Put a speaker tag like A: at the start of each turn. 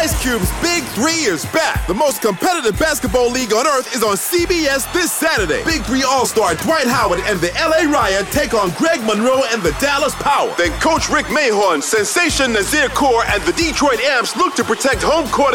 A: Ice Cube's Big 3 is back. The most competitive basketball league on earth is on CBS this Saturday. Big 3 All-Star Dwight Howard and the LA Riot take on Greg Monroe and the Dallas Power. Then Coach Rick Mahorn, Sensation Nazir Kaur, and the Detroit Amps look to protect home court